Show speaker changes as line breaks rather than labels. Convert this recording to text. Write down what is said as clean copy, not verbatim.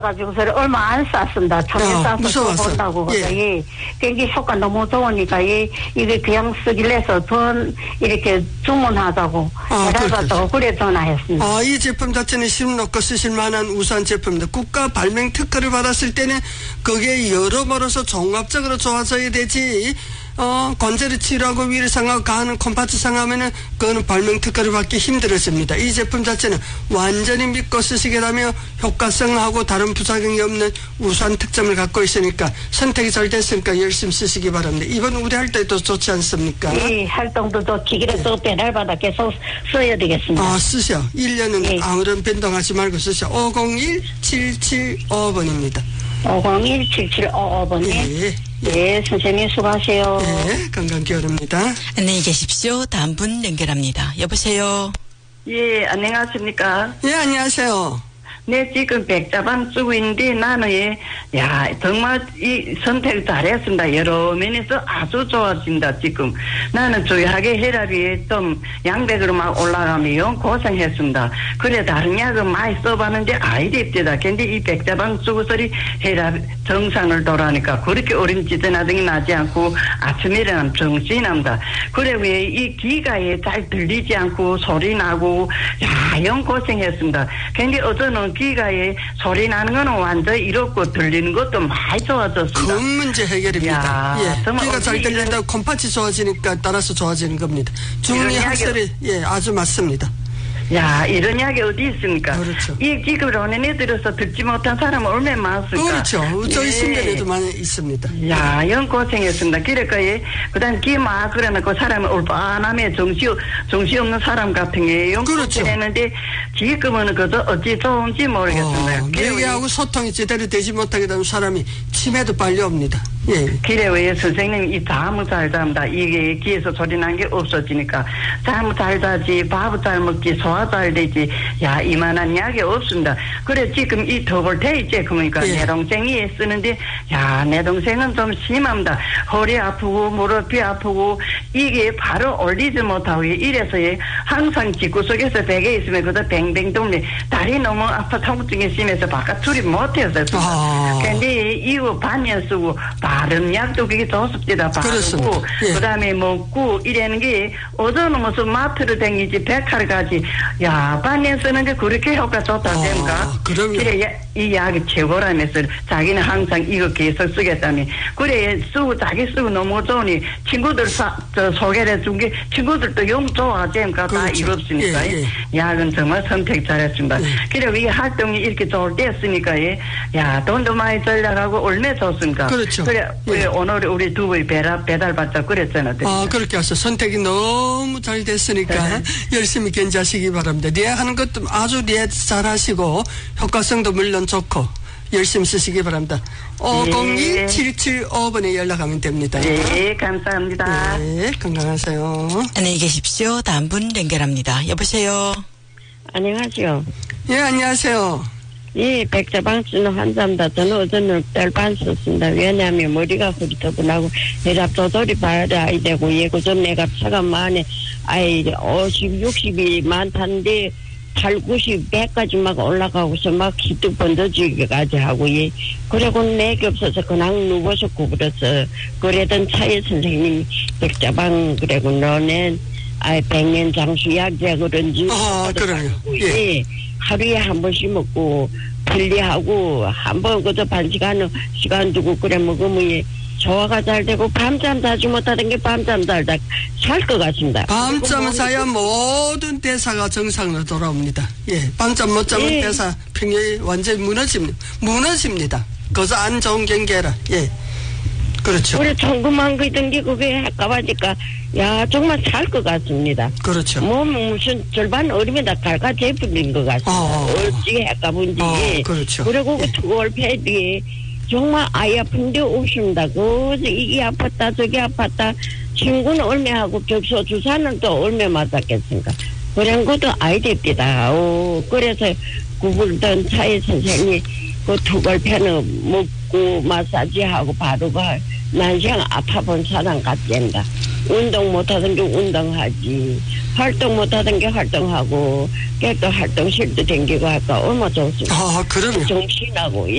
가지고서 얼마 안 쌌습니다. 처음에 싸서 본다고. 예. 경기 효과 너무 좋으니까 이게 그냥 쓰길래 해서 전 이렇게 주문하자고 해가지고 그래 전화했습니다.
이 제품 자체는 심 놓고 쓰실 만한 우수한 제품입니다. 국가 발명 특허를 받았을 때는 그게 여러모로서 종합적으로 좋아져야 되지. 관절을 치료하고 위를 상하고 가는 컴파트 상하면은 그거는 발명 특허를 받기 힘들어집니다. 이 제품 자체는 완전히 믿고 쓰시게 되면 효과성하고 다른 부작용이 없는 우수한 특점을 갖고 있으니까 선택이 잘 됐으니까 열심히 쓰시기 바랍니다. 이번 우리 활동도 좋지 않습니까?
예, 활동도 좋지. 그래서 배달받아 계속 써야 되겠습니다.
쓰셔. 1년은 아무런 변동하지 말고 쓰셔. 501-7755번입니다.
501-7755번이. 네, 선생님 수고하세요.
네, 건강 기원입니다.
안녕히 계십시오. 다음 분 연결합니다. 여보세요.
예, 안녕하십니까?
예, 안녕하세요.
네, 지금 백자방 쓰고 있는데 나는 정말 이 선택 잘했습니다. 여러 면에서 아주 좋아진다. 지금 나는 주의하게 혈압이 좀 양백으로 막 올라가면 영 고생했습니다. 그래 다른 약은 많이 써봤는데 아이랬대다. 근데 이 백자방 쓰고서리 혈압 정상을 돌아니까 그렇게 어림지전하등이 나지 않고 아침에 일어나면 정신이 납니다. 그래 왜 이 귀가에 잘 들리지 않고 소리 나고 영 고생했습니다. 근데 어제는 귀가에 소리 나는 거는 완전 이렇고 들리는 것도 많이 좋아졌습니다.
그 문제 해결입니다. 귀가 잘 들린다고 콤파치 좋아지니까 따라서 좋아지는 겁니다. 주문이 확실히 아주 맞습니다.
이런 약이 어디 있습니까?
그렇죠.
이 지금으로는 들어서 듣지 못한 사람은 얼마나 많습니까?
그렇죠. 저희 신변에도 많이 있습니다.
영 고생했습니다. 그러니까 그다음 귀 막 그래놓고 사람이 올바남에 정시 없는 사람 같은 게 영 고생했는데 지금은 그저 어찌 좋은지 모르겠습니다.
얘기하고 소통이 제대로 되지 못하게 되면 사람이 치매도 빨리 옵니다.
그래 왜 선생님 이 잠을 잘 잡니다. 이게 귀에서 소리 난 게 없어지니까 잠을 잘 자지 밥 잘 먹지 소화 잘 되지 이만한 약이 없습니다. 그래 지금 이 더블테이제 그러니까 내 동생이 쓰는데 내 동생은 좀 심합니다. 허리 아프고 무릎이 아프고 이게 바로 올리지 못하고 이래서 항상 집구석에서 베개 있으면 그저 뱅뱅 돌리 다리 너무 아파 통증이 심해서 바깥 출입 못했어요. 근데 이거 반년 쓰고 바른 약도 그게 좋습니다. 바르고 그다음에 먹고 이러는 게 어제는 무슨 마트를 댕기지 백화를 가지 반년 쓰는 게 그렇게 효과 좋다고 됩니까? 그래 이 약이 최고라면서 자기는 항상 이거 계속 쓰겠다니 그래 자기 쓰고 너무 좋으니 친구들 소개를 해준 게 친구들도 영 좋아하니까 다 이롭습니까? 약은 정말 선택 잘했습니다. 그래 이 활동이 이렇게 좋을 때 했으니까 돈도 많이 절약하고 얼마나 좋습니까?
그렇죠.
그래 오늘 우리 두 분이 배달받자 그랬잖아요.
그렇게 해서 선택이 너무 잘 됐으니까 열심히 견자하시기 바랍니다. 리액하는 것도 아주 리액 잘하시고 효과성도 물론 좋고 열심히 쓰시기 바랍니다. 502-775번에 연락하면 됩니다.
네, 감사합니다.
네, 건강하세요.
안녕히 계십시오. 다음 분 연결합니다. 여보세요.
안녕하세요.
예, 안녕하세요.
백자방 쓰는 환자입니다. 저는 어제는 뗄반 썼습니다. 왜냐하면 머리가 흐릿하고 혈압 조절이 봐야 되고 그전 내가 차가 많이 50, 60이 많단데 8, 90, 100까지 막 올라가고서 막 기도 번져지기까지 하고 그리고 내게 없어서 그냥 누워서 구부려서 그러던 차에 선생님이 백자방 그래고 너는 100년 장수약제 그런지
그래요.
하루에 한 번씩 먹고 분리하고 한 번 그저 반 시간 두고 그래 먹으면 소화가 잘 되고 밤잠 자지 못하던 게 밤잠 자다 살 것 같습니다.
밤잠을 자야 모든 대사가 정상으로 돌아옵니다. 밤잠 못 자면 대사 평형이 완전히 무너집니다. 그것은 안 좋은 경계라. 그렇죠.
우리 궁금한 거 있던 게 그게 아까워니까 정말 살 것 같습니다.
그렇죠.
무슨 절반 얼음에다 갈가져 버린 것 같습니다. 어찌 아까운지.
그렇죠.
그리고 그 투골 패드에 정말 아이 아픈데 없습니다. 그래서 이게 아팠다 저게 아팠다 친구는 얼마 하고 접수 주사는 또 얼마 맞았겠습니까? 그런 것도 아이들입니다. 그래서 구불던 차에 선생님이 그 투골 패는 먹고 마사지하고 바르고 난생 아파본 사람 같댄다. 운동 못하던 게 운동하지. 활동 못하던 게 활동하고, 걔또 활동실도 댕기고 할까 얼마 좋습니다.
그럼요.
정신하고